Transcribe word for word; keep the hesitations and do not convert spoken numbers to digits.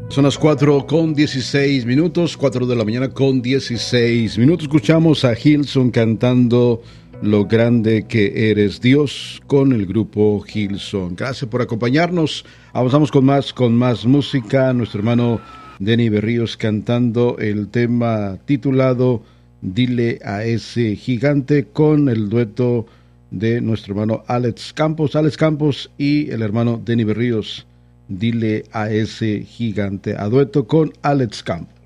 Son las cuatro con dieciséis minutos, cuatro de la mañana con dieciséis minutos. Escuchamos a Hillsong cantando Lo grande que eres Dios con el grupo Hillsong. Gracias por acompañarnos. Avanzamos con más, con más música. Nuestro hermano Denny Berríos cantando el tema titulado Dile a ese gigante con el dueto de nuestro hermano Alex Campos, Alex Campos y el hermano Denny Berríos. Dile a ese gigante, a dueto con Alex Campos.